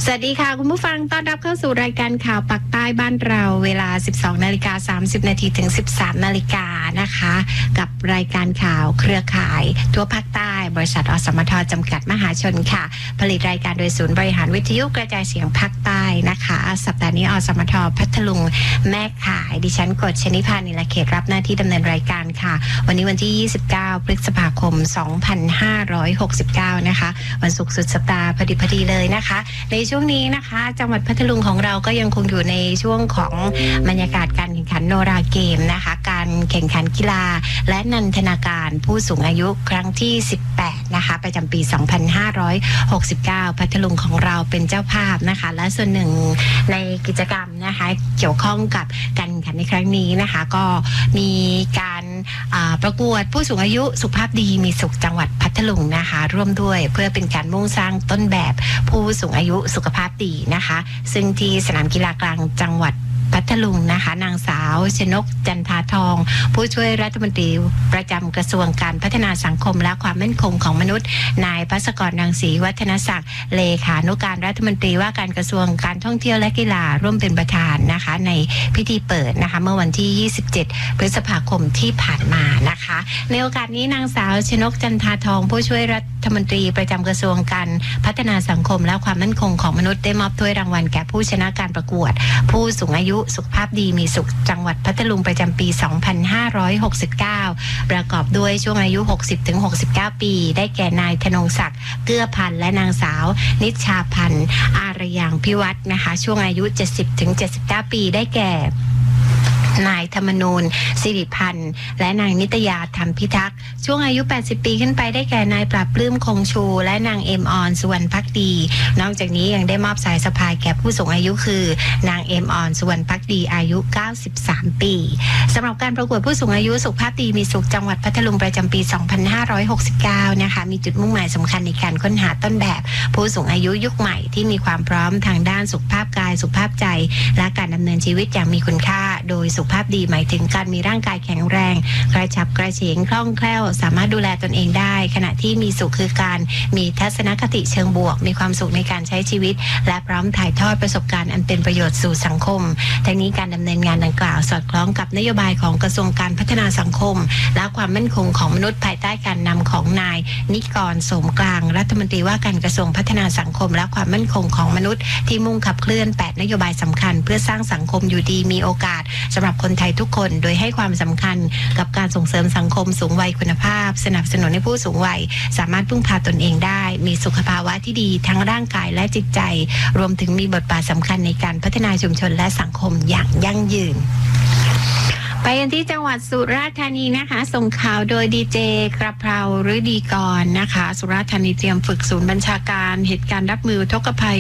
วัสดีค่ะคุณผู้ฟังต้อนรับเข้าสู่รายการข่าวปักใต้บ้านเราเวลา 12:30 นาทีถึง 13 นาฬิกานะคะกับรายการข่าวเครือข่ายทั่วภาคใต้บริษัทอสมทจำกัดมหาชนค่ะผลิตรายการโดยศูนย์บริหารวิทยุกระจายเสียงภาคใต้นะคะสัปดาห์นี้อสมทพัทลุงแม่ขายดิฉันกฎชนิพานิลเขตรับหน้าที่ดำเนินรายการค่ะวันนี้วันที่ 29 พฤษภาคม 2569 นะคะวันศุกร์สุดสัปดาห์พอดีเลยนะคะในช่วงนี้นะคะจังหวัดพัทลุงของเราก็ยังคงอยู่ในช่วงของบรรยากาศการแข่งขันโนราเกมนะคะการแข่งขันกีฬาและนันทนาการผู้สูงอายุครั้งที่ 18 นะคะประจำปี 2569 พัทลุงของเราเป็นเจ้าภาพนะคะและส่วนหนึ่งในกิจกรรมนะคะเกี่ยวข้องกับการแข่งขันในครั้งนี้นะคะก็มีการประกวดผู้สูงอายุสุขภาพดีมีสุขจังหวัดพัทลุงนะคะร่วมด้วยเพื่อเป็นการมุ่งสร้างต้นแบบผู้สูงอายุสุขภาพดีนะคะซึ่งที่สนามกีฬากลางจังหวัดพัทลุงนะคะนางสาวชนกจันทาทองผู้ช่วยรัฐมนตรีประจำกระทรวงการพัฒนาสังคมและความมั่นคงของมนุษย์นายภัสกร รังสีวัฒนศักดิ์เลขานุการรัฐมนตรีว่าการกระทรวงการท่องเที่ยวและกีฬาร่วมเป็นประธานนะคะในพิธีเปิดนะคะเมื่อวันที่ 27 พฤษภาคมที่ผ่านมานะคะในโอกาสนี้นางสาวชนกจันทาทองผู้ช่วยรัฐมนตรีประจำกระทรวงการพัฒนาสังคมและความมั่นคงของมนุษย์ได้มอบถ้วยรางวัลแก่ผู้ชนะการประกวดผู้สูงอายุสุขภาพดีมีสุขจังหวัดพัทลุงประจำปี 2569 ประกอบด้วยช่วงอายุ 60-69 ปีได้แก่นายธนงศักดิ์เกื้อพันธ์และนางสาวนิชชาพันธ์อารยางพิวัฒน์นะคะช่วงอายุ 70-79 ปีได้แก่นายธรรมนูญสิริพันธ์และนางนิตยาธรรมพิทักษ์ช่วงอายุ 80 ปีขึ้นไปได้แก่นายปราบปลื้มคงชูและนางเอ็มออนสุวรรณภักดีนอกจากนี้ยังได้มอบสายสะพายแก่ผู้สูงอายุคือนางเอ็มออนสุวรรณภักดีอายุ 93 ปีสำหรับการประกวดผู้สูงอายุสุขภาพดีมีสุขจังหวัดพัทลุงประจำปี 2569 นะคะมีจุดมุ่งหมายสำคัญในการค้นหาต้นแบบผู้สูงอายุยุคใหม่ที่มีความพร้อมทางด้านสุขภาพกายสุขภาพใจและการดำเนินชีวิตอย่างมีคุณค่าโดยสุขภาพดีหมายถึงการมีร่างกายแข็งแรงกระฉับกระเฉงคล่องแคล่วสามารถดูแลตนเองได้ขณะที่มีสุขคือการมีทัศนคติเชิงบวกมีความสุขในการใช้ชีวิตและพร้อมถ่ายทอดประสบการณ์อันเป็นประโยชน์สู่สังคมทั้งนี้การดำเนินงานดังกล่าวสอดคล้องกับนโยบายของกระทรวงการพัฒนาสังคมและความมั่นคงของมนุษย์ภายใต้การนำของนายนิกรสมกลางรัฐมนตรีว่าการกระทรวงพัฒนาสังคมและความมั่นคงของมนุษย์ที่มุ่งขับเคลื่อน8นโยบายสำคัญเพื่อสร้างสังคมอยู่ดีมีโอกาสสำหรับคนไทยทุกคนโดยให้ความสำคัญกับการส่งเสริมสังคมสูงวัยคุณภาพสนับสนุนให้ผู้สูงวัยสามารถพึ่งพาตนเองได้มีสุขภาวะที่ดีทั้งร่างกายและจิตใจรวมถึงมีบทบาทสำคัญในการพัฒนาชุมชนและสังคมอย่างยั่งยืนไปกันที่จังหวัดสุราษฎร์ธานีนะคะส่งข่าวโดยดีเจกระเพราฤดีกรนะคะสุราษฎร์ธานีเตรียมฝึกศูนย์บัญชาการเหตุการณ์รับมืออุทกภัย